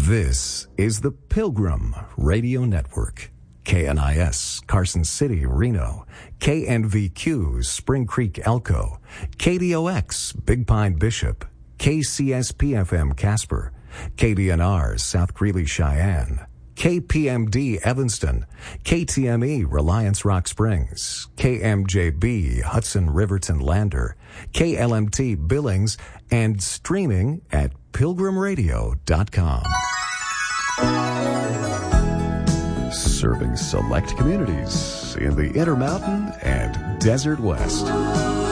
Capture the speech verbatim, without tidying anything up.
This is the Pilgrim Radio Network. K N I S, Carson City, Reno. K N V Q, Spring Creek, Elko. K D O X, Big Pine, Bishop. K C S P F M, Casper. K D N R, South Greeley, Cheyenne. K P M D, Evanston. K T M E, Reliance, Rock Springs. K M J B, Hudson, Riverton, Lander. K L M T, Billings, and streaming at pilgrim radio dot com. Serving select communities in the Intermountain and Desert West.